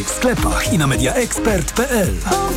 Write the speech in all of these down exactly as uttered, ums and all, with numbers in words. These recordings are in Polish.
W sklepach i na media ekspert kropka p l.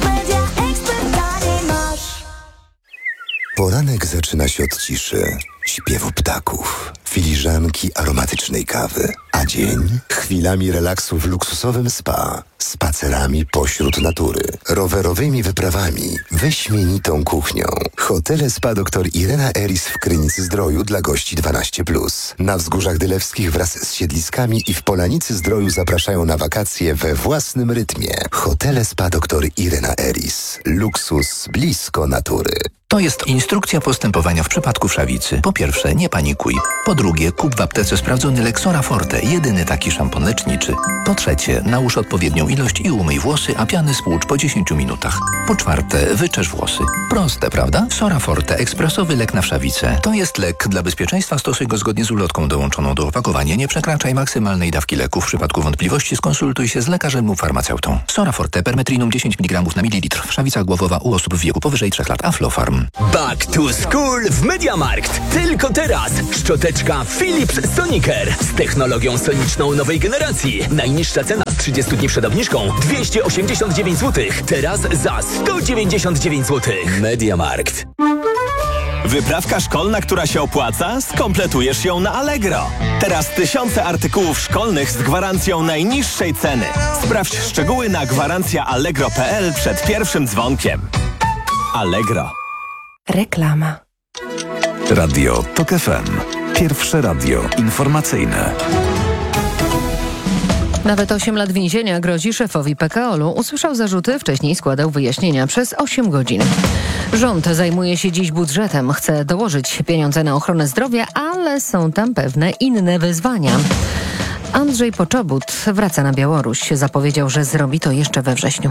Poranek zaczyna się od ciszy, śpiewu ptaków, filiżanki aromatycznej kawy, a dzień chwilami relaksu w luksusowym spa, spacerami pośród natury, rowerowymi wyprawami, wyśmienitą kuchnią. Hotele Spa dr Irena Eris w Krynicy-Zdroju dla gości dwanaście plus. Na Wzgórzach Dylewskich wraz z siedliskami i w Polanicy-Zdroju zapraszają na wakacje we własnym rytmie. Hotele Spa dr Irena Eris. Luksus blisko natury. To jest instrukcja postępowania w przypadku wszawicy. Po pierwsze, nie panikuj. Po drugie, kup w aptece sprawdzony Lexora Forte, jedyny taki szampon leczniczy. Po trzecie, nałóż odpowiednią ilość i umyj włosy, a piany spłucz po dziesięciu minutach. Po czwarte, wyczesz włosy. Proste, prawda? Sora Forte, ekspresowy lek na wszawicę. To jest lek. Dla bezpieczeństwa stosuj go zgodnie z ulotką dołączoną do opakowania. Nie przekraczaj maksymalnej dawki leku. W przypadku wątpliwości skonsultuj się z lekarzem lub farmaceutą. Sora Forte, permetrinum dziesięć miligramów na mililitr. Wszawica głowowa u osób w wieku powyżej trzech lat. Aflofarm. Back to school w MediaMarkt. Tylko teraz szczoteczka Philips Sonicare z technologią soniczną nowej generacji. Najniższa cena z trzydziestu dni przed obniżką dwieście osiemdziesiąt dziewięć złotych. Teraz za sto dziewięćdziesiąt dziewięć złotych. MediaMarkt. Wyprawka szkolna, która się opłaca? Skompletujesz ją na Allegro. Teraz tysiące artykułów szkolnych z gwarancją najniższej ceny. Sprawdź szczegóły na gwarancja allegro kropka p l przed pierwszym dzwonkiem. Allegro. Reklama. Radio TOK F M. Pierwsze radio informacyjne. Nawet osiem lat więzienia grozi szefowi P K O L-u. Usłyszał zarzuty, wcześniej składał wyjaśnienia przez osiem godzin. Rząd zajmuje się dziś budżetem. Chce dołożyć pieniądze na ochronę zdrowia, ale są tam pewne inne wyzwania. Andrzej Poczobut wraca na Białoruś. Zapowiedział, że zrobi to jeszcze we wrześniu.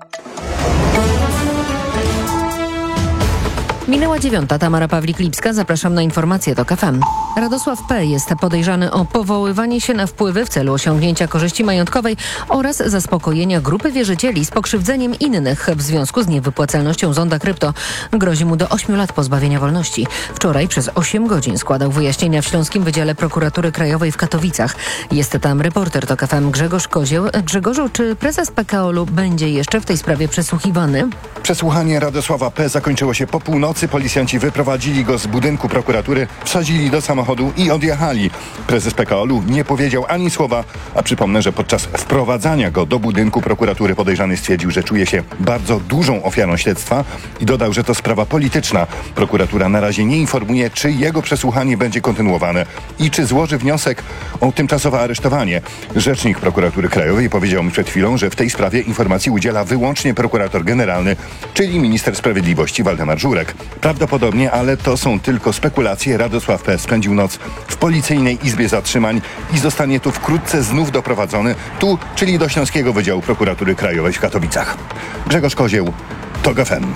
Minęła dziewiąta. Tamara Pawlik-Lipska. Zapraszam na informacje TOK F M. Radosław P. jest podejrzany o powoływanie się na wpływy w celu osiągnięcia korzyści majątkowej oraz zaspokojenia grupy wierzycieli z pokrzywdzeniem innych w związku z niewypłacalnością zonda krypto. Grozi mu do ośmiu lat pozbawienia wolności. Wczoraj przez osiem godzin składał wyjaśnienia w Śląskim Wydziale Prokuratury Krajowej w Katowicach. Jest tam reporter TOK F M Grzegorz Kozieł. Grzegorzu, czy prezes P K O L-u będzie jeszcze w tej sprawie przesłuchiwany? Przesłuchanie Radosława P. zakończyło się po północy. Policjanci wyprowadzili go z budynku prokuratury, wsadzili do samochodu i odjechali. Prezes P K O L-u nie powiedział ani słowa, a przypomnę, że podczas wprowadzania go do budynku prokuratury podejrzany stwierdził, że czuje się bardzo dużą ofiarą śledztwa i dodał, że to sprawa polityczna. Prokuratura na razie nie informuje, czy jego przesłuchanie będzie kontynuowane i czy złoży wniosek o tymczasowe aresztowanie. Rzecznik Prokuratury Krajowej powiedział mi przed chwilą, że w tej sprawie informacji udziela wyłącznie prokurator generalny, czyli minister sprawiedliwości Waldemar Żurek. Prawdopodobnie, ale to są tylko spekulacje. Radosław P. spędził noc w Policyjnej Izbie Zatrzymań i zostanie tu wkrótce znów doprowadzony, tu, czyli do Śląskiego Wydziału Prokuratury Krajowej w Katowicach. Grzegorz Kozieł, TOK F M.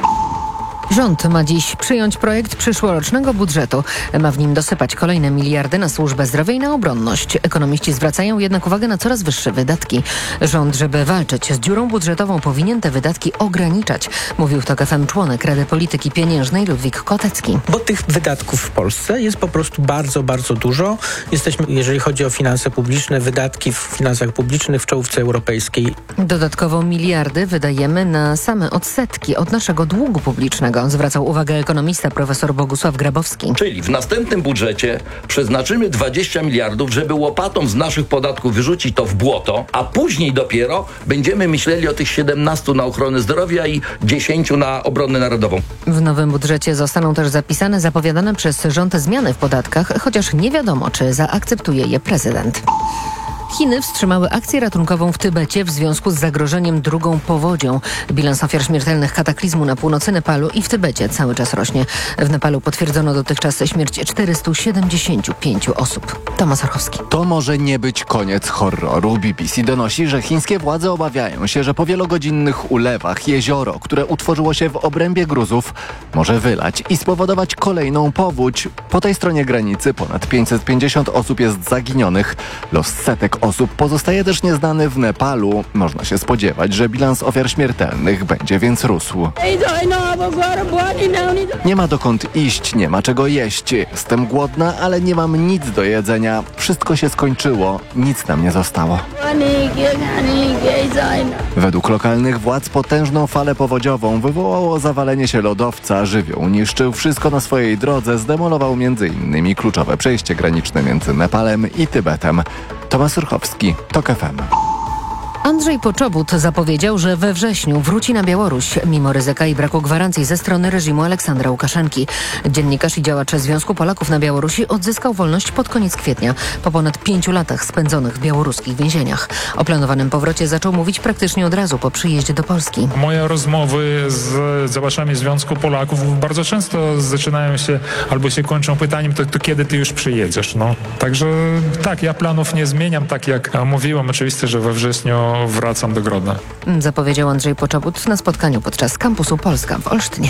Rząd ma dziś przyjąć projekt przyszłorocznego budżetu. Ma w nim dosypać kolejne miliardy na służbę zdrowia i na obronność. Ekonomiści zwracają jednak uwagę na coraz wyższe wydatki. Rząd, żeby walczyć z dziurą budżetową, powinien te wydatki ograniczać, mówił w TOK F M członek Rady Polityki Pieniężnej Ludwik Kotecki. Bo tych wydatków w Polsce jest po prostu bardzo, bardzo dużo. Jesteśmy, jeżeli chodzi o finanse publiczne, wydatki w finansach publicznych w czołówce europejskiej. Dodatkowo miliardy wydajemy na same odsetki od naszego długu publicznego. Zwracał uwagę ekonomista profesor Bogusław Grabowski. Czyli w następnym budżecie przeznaczymy dwadzieścia miliardów, żeby łopatą z naszych podatków wyrzucić to w błoto, a później dopiero będziemy myśleli o tych siedemnastu na ochronę zdrowia i dziesięciu na obronę narodową. W nowym budżecie zostaną też zapisane zapowiadane przez rząd zmiany w podatkach, chociaż nie wiadomo, czy zaakceptuje je prezydent. Chiny wstrzymały akcję ratunkową w Tybecie w związku z zagrożeniem drugą powodzią. Bilans ofiar śmiertelnych kataklizmu na północy Nepalu i w Tybecie cały czas rośnie. W Nepalu potwierdzono dotychczas śmierć czterystu siedemdziesięciu pięciu osób. Tomasz Orchowski. To może nie być koniec horroru. B B C donosi, że chińskie władze obawiają się, że po wielogodzinnych ulewach jezioro, które utworzyło się w obrębie Gruzów, może wylać i spowodować kolejną powódź. Po tej stronie granicy ponad pięćset pięćdziesiąt osób jest zaginionych. Los setek osób pozostaje też nieznany w Nepalu. Można się spodziewać, że bilans ofiar śmiertelnych będzie więc rósł. Nie ma dokąd iść, nie ma czego jeść. Jestem głodna, ale nie mam nic do jedzenia. Wszystko się skończyło, nic nam nie zostało. Według lokalnych władz potężną falę powodziową wywołało zawalenie się lodowca. Żywioł niszczył wszystko na swojej drodze, zdemolował między innymi kluczowe przejście graniczne między Nepalem i Tybetem. Tomasz Urchowski, TOK F M. Andrzej Poczobut zapowiedział, że we wrześniu wróci na Białoruś, mimo ryzyka i braku gwarancji ze strony reżimu Aleksandra Łukaszenki. Dziennikarz i działacz Związku Polaków na Białorusi odzyskał wolność pod koniec kwietnia, po ponad pięciu latach spędzonych w białoruskich więzieniach. O planowanym powrocie zaczął mówić praktycznie od razu po przyjeździe do Polski. Moje rozmowy z działaczami Związku Polaków bardzo często zaczynają się albo się kończą pytaniem, to, to kiedy ty już przyjedziesz? No. Także tak, ja planów nie zmieniam, tak jak mówiłem, oczywiście, że we wrześniu wracam do Grodna. Zapowiedział Andrzej Poczobut na spotkaniu podczas kampusu Polska w Olsztynie.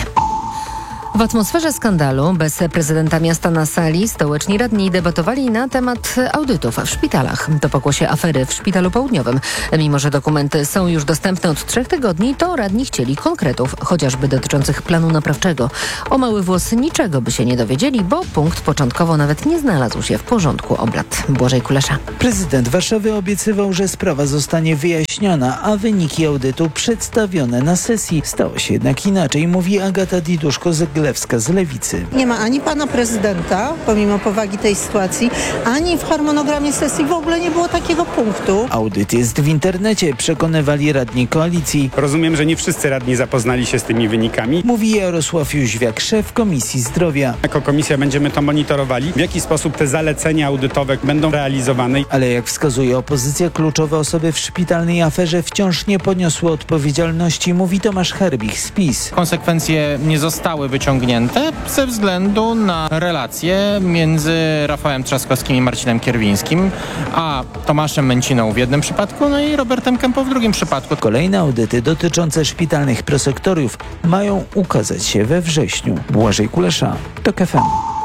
W atmosferze skandalu, bez prezydenta miasta na sali, stołeczni radni debatowali na temat audytów w szpitalach. To pokłosie afery w Szpitalu Południowym. Mimo że dokumenty są już dostępne od trzech tygodni, to radni chcieli konkretów, chociażby dotyczących planu naprawczego. O mały włos niczego by się nie dowiedzieli, bo punkt początkowo nawet nie znalazł się w porządku obrad. Błażej Kulesza. Prezydent Warszawy obiecywał, że sprawa zostanie wyjaśniona, a wyniki audytu przedstawione na sesji. Stało się jednak inaczej, mówi Agata Diduszko-Zeglewska z Lewicy. Nie ma ani pana prezydenta, pomimo powagi tej sytuacji, ani w harmonogramie sesji w ogóle nie było takiego punktu. Audyt jest w internecie, przekonywali radni koalicji. Rozumiem, że nie wszyscy radni zapoznali się z tymi wynikami. Mówi Jarosław Jóźwiak, szef Komisji Zdrowia. Jako komisja będziemy to monitorowali, w jaki sposób te zalecenia audytowe będą realizowane. Ale jak wskazuje opozycja, kluczowe osoby w szpitalnej aferze wciąż nie poniosły odpowiedzialności, mówi Tomasz Herbich z PiS. Konsekwencje nie zostały wyciągnięte ze względu na relacje między Rafałem Trzaskowskim i Marcinem Kierwińskim, a Tomaszem Męciną w jednym przypadku, no i Robertem Kempą w drugim przypadku. Kolejne audyty dotyczące szpitalnych prosektoriów mają ukazać się we wrześniu. Błażej Kulesza, TOK F M.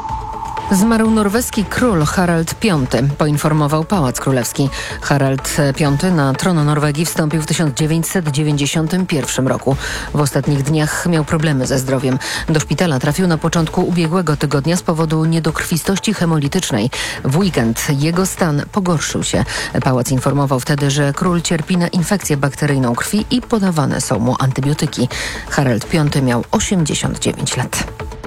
Zmarł norweski król Harald Piąty, poinformował Pałac Królewski. Harald Piąty na tron Norwegii wstąpił w tysiąc dziewięćset dziewięćdziesiątym pierwszym roku. W ostatnich dniach miał problemy ze zdrowiem. Do szpitala trafił na początku ubiegłego tygodnia z powodu niedokrwistości hemolitycznej. W weekend jego stan pogorszył się. Pałac informował wtedy, że król cierpi na infekcję bakteryjną krwi i podawane są mu antybiotyki. Harald Piąty miał osiemdziesiąt dziewięć lat.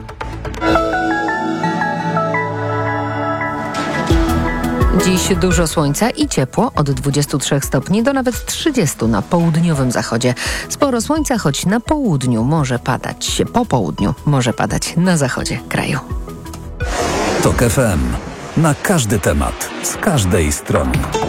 Dziś dużo słońca i ciepło, od dwudziestu trzech stopni do nawet trzydziestu na południowym zachodzie. Sporo słońca, choć na południu może padać, po południu może padać na zachodzie kraju. TOK F M. Na każdy temat, z każdej strony.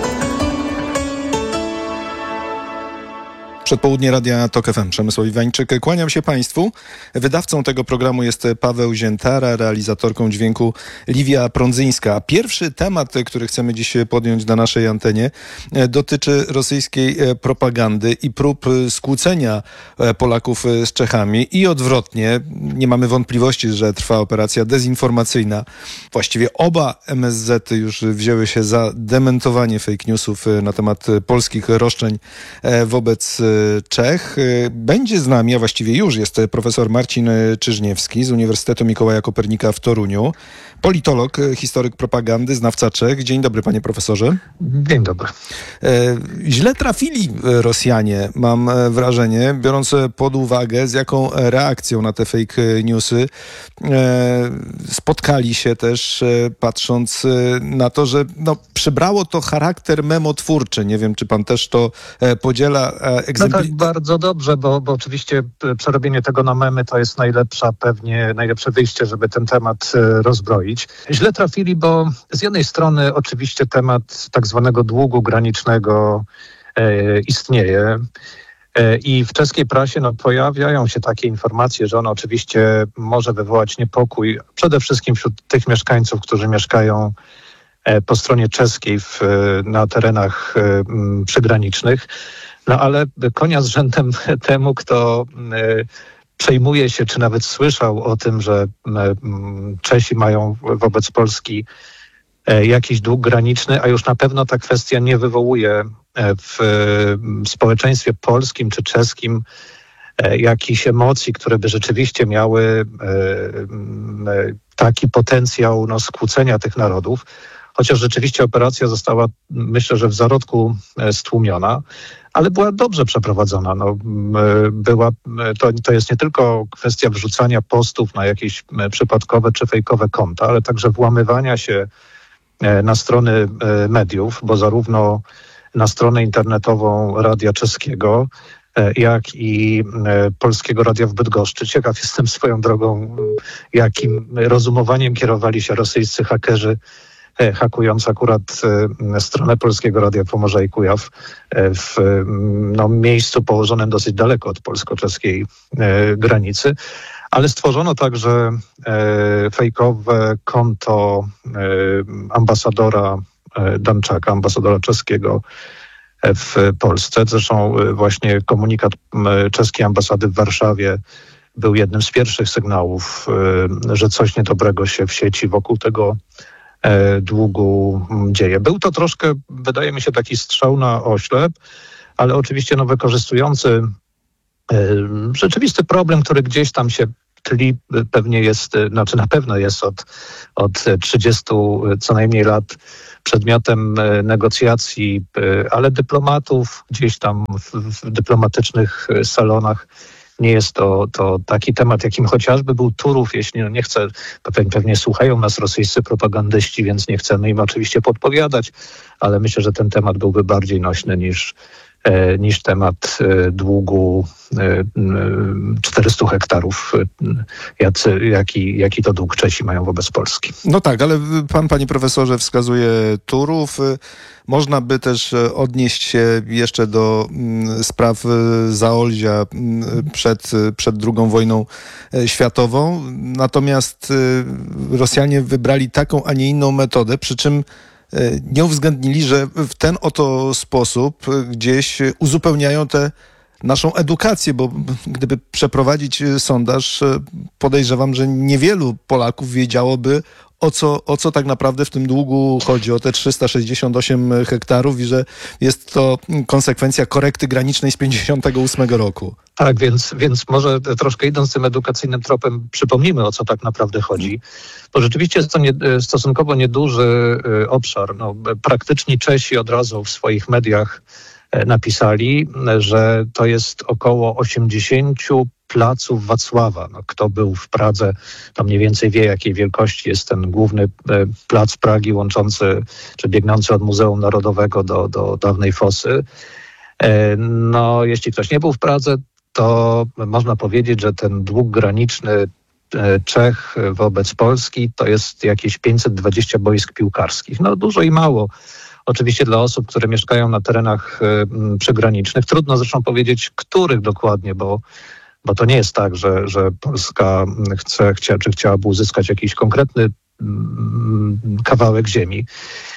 Przedpołudnie Radia TOK F M. Przemysław Iwańczyk. Kłaniam się Państwu. Wydawcą tego programu jest Paweł Ziętara, realizatorką dźwięku Liwia Prądzyńska. Pierwszy temat, który chcemy dziś podjąć na naszej antenie, dotyczy rosyjskiej propagandy i prób skłócenia Polaków z Czechami i odwrotnie. Nie mamy wątpliwości, że trwa operacja dezinformacyjna. Właściwie oba M S Z już wzięły się za dementowanie fake newsów na temat polskich roszczeń wobec Czech. Będzie z nami, a właściwie już jest profesor Marcin Czyżniewski z Uniwersytetu Mikołaja Kopernika w Toruniu. Politolog, historyk propagandy, znawca Czech. Dzień dobry, panie profesorze. Dzień dobry. Źle trafili Rosjanie, mam wrażenie, biorąc pod uwagę, z jaką reakcją na te fake newsy spotkali się też, patrząc na to, że no, przybrało to charakter memotwórczy. Nie wiem, czy pan też to podziela. No tak, bardzo dobrze, bo, bo oczywiście przerobienie tego na memy to jest najlepsza, pewnie najlepsze wyjście, żeby ten temat rozbroić. Źle trafili, bo z jednej strony oczywiście temat tak zwanego długu granicznego e, istnieje. I w czeskiej prasie no, pojawiają się takie informacje, że on oczywiście może wywołać niepokój, przede wszystkim wśród tych mieszkańców, którzy mieszkają po stronie czeskiej w, na terenach przygranicznych. No ale konia z rzędem temu, kto przejmuje się, czy nawet słyszał o tym, że Czesi mają wobec Polski jakiś dług graniczny, a już na pewno ta kwestia nie wywołuje w społeczeństwie polskim czy czeskim jakichś emocji, które by rzeczywiście miały taki potencjał no, skłócenia tych narodów. Chociaż rzeczywiście operacja została, myślę, że w zarodku stłumiona, ale była dobrze przeprowadzona. No, była, to, to jest nie tylko kwestia wrzucania postów na jakieś przypadkowe czy fejkowe konta, ale także włamywania się na strony mediów, bo zarówno na stronę internetową Radia Czeskiego, jak i Polskiego Radia w Bydgoszczy. Ciekaw jestem swoją drogą, jakim rozumowaniem kierowali się rosyjscy hakerzy, hakując akurat stronę Polskiego Radia Pomorza i Kujaw w no, miejscu położonym dosyć daleko od polsko-czeskiej granicy. Ale stworzono także fejkowe konto ambasadora Danczaka, ambasadora czeskiego w Polsce. Zresztą właśnie komunikat czeskiej ambasady w Warszawie był jednym z pierwszych sygnałów, że coś niedobrego się w sieci wokół tego długu dzieje. Był to troszkę, wydaje mi się, taki strzał na oślep, ale oczywiście no, wykorzystujący rzeczywisty problem, który gdzieś tam się tli, pewnie jest, znaczy na pewno jest od, od trzydziestu co najmniej lat przedmiotem negocjacji, ale dyplomatów gdzieś tam w, w dyplomatycznych salonach. Nie jest to, to taki temat, jakim chociażby był Turów, jeśli no nie chcę, pewnie, pewnie słuchają nas rosyjscy propagandyści, więc nie chcemy im oczywiście podpowiadać, ale myślę, że ten temat byłby bardziej nośny niż, e, niż temat e, długu e, czterystu hektarów, e, jacy, jaki, jaki to dług Czesi mają wobec Polski. No tak, ale pan, panie profesorze, wskazuje Turów. Można by też odnieść się jeszcze do spraw Zaolzia przed, przed drugą wojną światową. Natomiast Rosjanie wybrali taką, a nie inną metodę, przy czym nie uwzględnili, że w ten oto sposób gdzieś uzupełniają tę naszą edukację, bo gdyby przeprowadzić sondaż, podejrzewam, że niewielu Polaków wiedziałoby, o co, o co tak naprawdę w tym długu chodzi, o te trzysta sześćdziesiąt osiem hektarów i że jest to konsekwencja korekty granicznej z pięćdziesiątego ósmego roku. Tak, więc, więc może troszkę idąc tym edukacyjnym tropem przypomnijmy, o co tak naprawdę chodzi. Bo rzeczywiście jest to nie, stosunkowo nieduży obszar. No, praktyczni Czesi od razu w swoich mediach napisali, że to jest około osiemdziesięciu placów Wacława. No, kto był w Pradze, to mniej więcej wie, jakiej wielkości jest ten główny plac Pragi łączący, czy biegnący od Muzeum Narodowego do, do dawnej Fosy. No, jeśli ktoś nie był w Pradze, to można powiedzieć, że ten dług graniczny Czech wobec Polski to jest jakieś pięćset dwadzieścia boisk piłkarskich. No, dużo i mało. Oczywiście dla osób, które mieszkają na terenach y, przygranicznych. Trudno zresztą powiedzieć, których dokładnie, bo, bo to nie jest tak, że, że Polska chce, chcia, czy chciałaby uzyskać jakiś konkretny y, kawałek ziemi.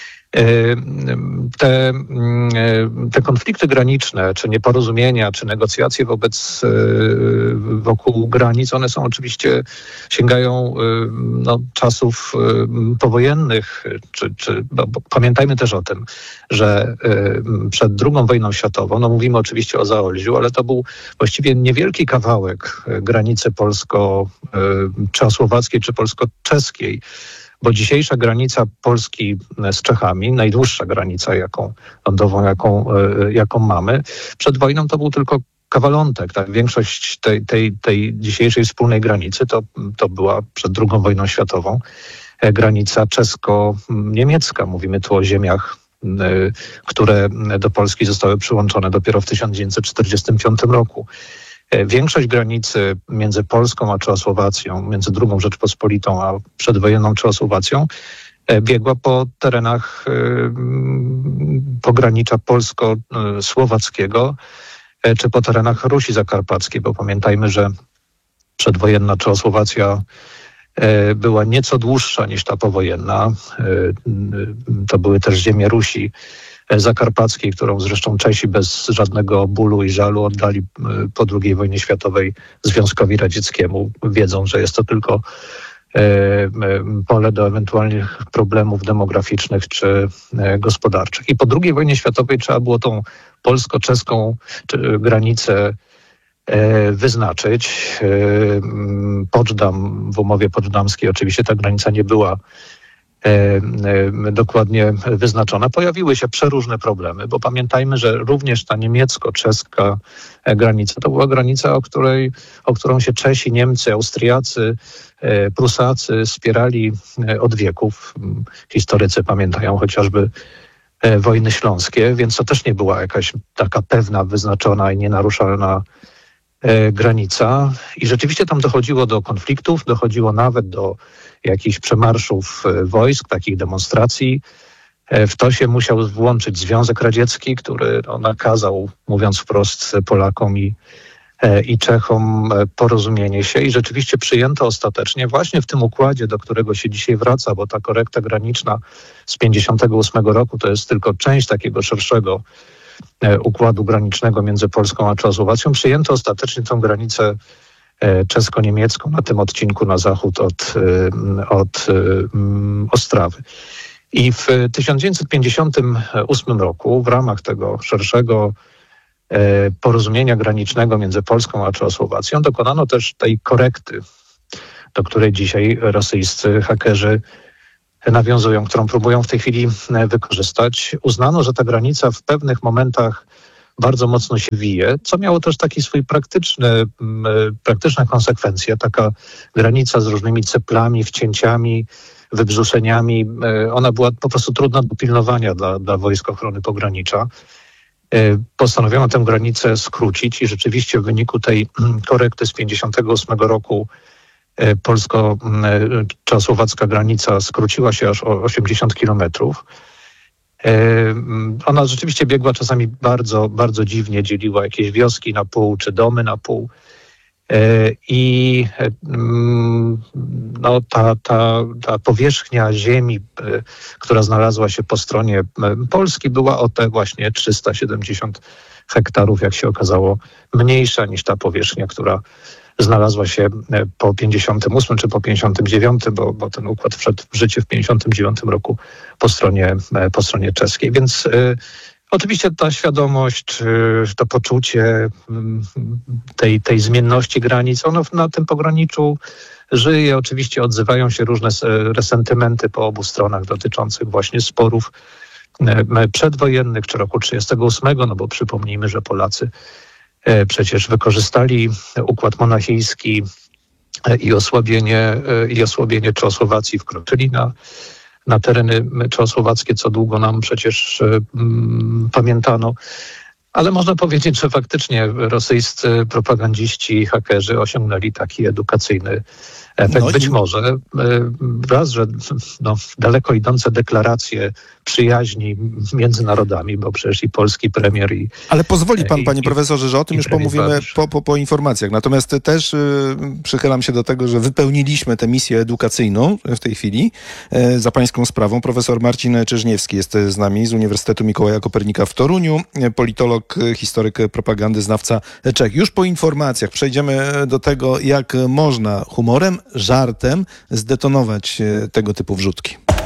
Te, te konflikty graniczne, czy nieporozumienia, czy negocjacje wobec wokół granic, one są oczywiście, sięgają no, czasów powojennych, czy, czy bo, bo pamiętajmy też o tym, że przed drugą wojną światową, no mówimy oczywiście o Zaolziu, ale to był właściwie niewielki kawałek granicy polsko-czechosłowackiej czy polsko-czeskiej, bo dzisiejsza granica Polski z Czechami, najdłuższa granica jaką lądową, jaką, jaką mamy, przed wojną to był tylko kawalątek. Tak? Większość tej, tej, tej dzisiejszej wspólnej granicy to, to była przed drugą wojną światową granica czesko-niemiecka. Mówimy tu o ziemiach, które do Polski zostały przyłączone dopiero w tysiąc dziewięćset czterdziestym piątym roku. Większość granicy między Polską a Czechosłowacją, między drugą Rzeczpospolitą a przedwojenną Czechosłowacją biegła po terenach pogranicza polsko-słowackiego czy po terenach Rusi Zakarpackiej, bo pamiętajmy, że przedwojenna Czechosłowacja była nieco dłuższa niż ta powojenna. To były też ziemie Rusi Zakarpackiej, którą zresztą Czesi bez żadnego bólu i żalu oddali po drugiej wojnie światowej Związkowi Radzieckiemu. Wiedzą, że jest to tylko pole do ewentualnych problemów demograficznych czy gospodarczych. I po drugiej wojnie światowej trzeba było tą polsko-czeską granicę wyznaczyć. Poczdam, w umowie poczdamskiej oczywiście ta granica nie była dokładnie wyznaczona. Pojawiły się przeróżne problemy, bo pamiętajmy, że również ta niemiecko-czeska granica to była granica, o której, o którą się Czesi, Niemcy, Austriacy, Prusacy spierali od wieków. Historycy pamiętają chociażby wojny śląskie, więc to też nie była jakaś taka pewna, wyznaczona i nienaruszalna granica. I rzeczywiście tam dochodziło do konfliktów, dochodziło nawet do jakichś przemarszów wojsk, takich demonstracji. W to się musiał włączyć Związek Radziecki, który no, nakazał, mówiąc wprost, Polakom i, i Czechom porozumienie się i rzeczywiście przyjęto ostatecznie właśnie w tym układzie, do którego się dzisiaj wraca, bo ta korekta graniczna z pięćdziesiątego ósmego roku to jest tylko część takiego szerszego układu granicznego między Polską a Czechosłowacją. Przyjęto ostatecznie tę granicę czesko-niemiecką na tym odcinku na zachód od, od Ostrawy. I w tysiąc dziewięćset pięćdziesiątym ósmym roku w ramach tego szerszego porozumienia granicznego między Polską a Czechosłowacją dokonano też tej korekty, do której dzisiaj rosyjscy hakerzy nawiązują, którą próbują w tej chwili wykorzystać. Uznano, że ta granica w pewnych momentach bardzo mocno się wije, co miało też taki swój praktyczny, praktyczne konsekwencje. Taka granica z różnymi ceplami, wcięciami, wybrzuszeniami, ona była po prostu trudna do pilnowania dla, dla Wojsk Ochrony Pogranicza. Postanowiono tę granicę skrócić i rzeczywiście w wyniku tej korekty z pięćdziesiątego ósmego roku polsko-czechosłowacka granica skróciła się aż o osiemdziesiąt kilometrów. Ona rzeczywiście biegła czasami bardzo, bardzo dziwnie, dzieliła jakieś wioski na pół, czy domy na pół. I no, ta, ta, ta powierzchnia ziemi, która znalazła się po stronie Polski, była o te właśnie trzysta siedemdziesiąt hektarów, jak się okazało, mniejsza niż ta powierzchnia, która znalazła się po pięćdziesiątym ósmym czy po pięćdziesiątym dziewiątym, bo, bo ten układ wszedł w życie w pięćdziesiątym dziewiątym roku po stronie, po stronie czeskiej. Więc y, oczywiście ta świadomość, y, to poczucie y, tej, tej zmienności granic, ono na tym pograniczu żyje. Oczywiście odzywają się różne resentymenty po obu stronach dotyczących właśnie sporów y, przedwojennych czy roku trzydziestego ósmego, no bo przypomnijmy, że Polacy przecież wykorzystali układ monachijski i osłabienie, i osłabienie Czechosłowacji, wkroczyli na, na tereny czechosłowackie, co długo nam przecież mm, pamiętano. Ale można powiedzieć, że faktycznie rosyjscy propagandziści i hakerzy osiągnęli taki edukacyjny efekt. No, Być i... może raz, że no, daleko idące deklaracje przyjaźni między narodami, bo przecież i polski premier i... Ale pozwoli pan, i, panie profesorze, że o tym już pomówimy po, po, po informacjach. Natomiast też y, przychylam się do tego, że wypełniliśmy tę misję edukacyjną w tej chwili y, za pańską sprawą. Profesor Marcin Czyżniewski jest z nami z Uniwersytetu Mikołaja Kopernika w Toruniu, politolog, historyk propagandy, znawca Czech. Już po informacjach przejdziemy do tego, jak można humorem, żartem zdetonować tego typu wrzutki.